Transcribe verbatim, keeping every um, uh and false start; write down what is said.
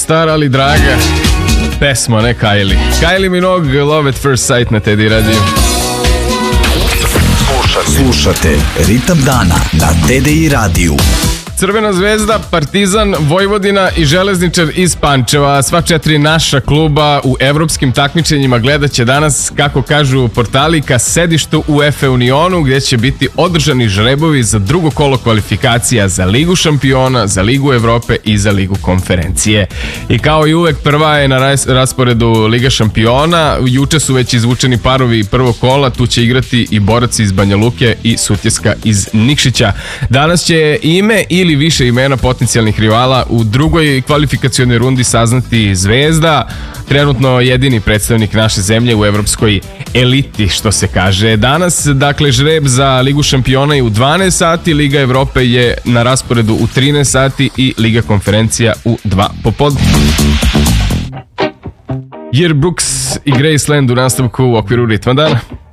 stara ali draga pesma, ne Kylie. Kylie Minogue, Love at First Sight na Teddy Radio. Slušate Ritam dana na T D I radiju. Crvena zvezda, Partizan, Vojvodina i Železničar iz Pančeva. Sva četiri naša kluba u evropskim takmičenjima gledat će danas, kako kažu portali, ka sedištu u Efe Unionu, gdje će biti održani žrebovi za drugo kolo kvalifikacija za Ligu šampiona, za Ligu Evrope i za Ligu konferencije. I kao i uvek, prva je na rasporedu Liga šampiona. Juče su već izvučeni parovi prvog kola, tu će igrati i borac iz Banja Luke i Sutjeska iz Nikšića. Danas će ime ili više imena potencijalnih rivala u drugoj kvalifikacionoj rundi saznati Zvezda, trenutno jedini predstavnik naše zemlje u evropskoj eliti, što se kaže. Danas, dakle, žreb za Ligu šampiona je u dvanaest sati, Liga Evrope je na rasporedu u trinaest sati i Liga konferencija u dva popodne. Jer Brooks i Graceland u nastavku u okviru Ritma dana.